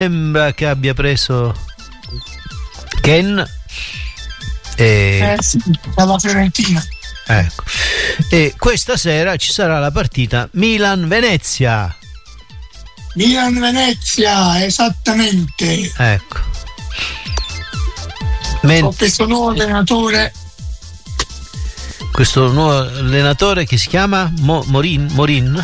sembra che abbia preso Ken sì, dalla Fiorentina. Ecco. E questa sera ci sarà la partita Milan-Venezia. Milan-Venezia, esattamente. Ecco. Ho questo nuovo allenatore. Questo nuovo allenatore che si chiama Morin? Morin.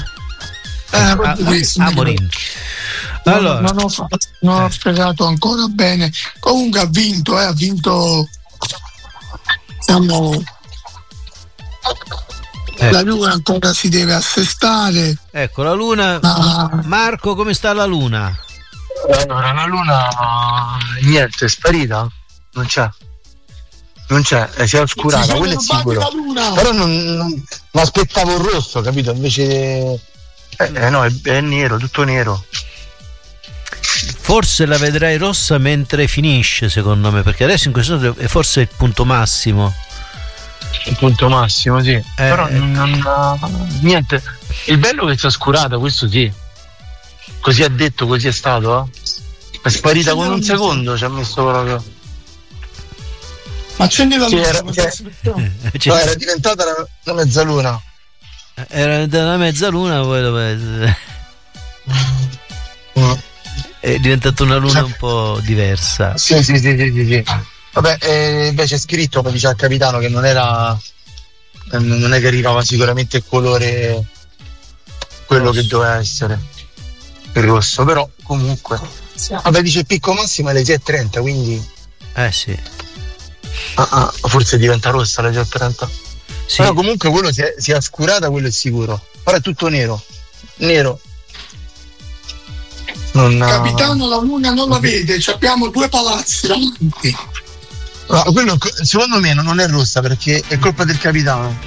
Allora, non ho spiegato ancora bene. Comunque ha vinto. Siamo. La luna ancora si deve assestare. Ecco la luna. Marco, come sta la luna? Allora, la luna niente, è sparita. Non c'è, si è oscurata, quello è sicuro. Però non aspettavo il rosso, capito? Invece no, è nero, tutto nero. Forse la vedrai rossa mentre finisce, secondo me, perché adesso in questo momento è forse il punto massimo. Il punto massimo, sì. Però niente. Il bello è che si è oscurata, questo sì. Così ha detto, così è stato, È sparita con un secondo, ci ha messo proprio. Ma accendi la luce. Era diventata una mezzaluna. Era diventata una mezzaluna, poi è diventata una luna un po' diversa. Sì. Vabbè, invece è scritto, come dice il capitano, che non è che arrivava sicuramente il colore quello che doveva essere, il rosso, però comunque. Vabbè, dice il picco massimo alle 6:30, quindi. Sì. Forse diventa rossa alle 6:30. Sì. Però comunque quello si è oscurata, quello è sicuro. Però è tutto nero. Capitano, la luna non la vede, abbiamo 2 palazzi davanti. No, quello secondo me non è rossa perché è colpa del capitano.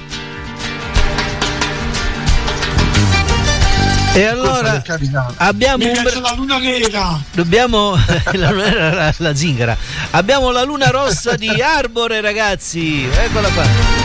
E allora abbiamo la luna nera. Dobbiamo la zingara. Abbiamo la luna rossa di Arbore, ragazzi. Eccola qua.